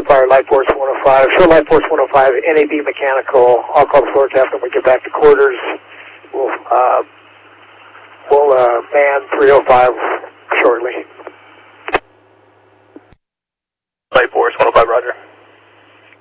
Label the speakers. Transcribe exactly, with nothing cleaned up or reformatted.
Speaker 1: Fire, Light Force one oh five. Show Light Force one oh five, N A B mechanical. I'll call the floor captain when we get back to quarters. We'll, uh, we'll uh, man three oh five shortly.
Speaker 2: Light Force one oh five, roger.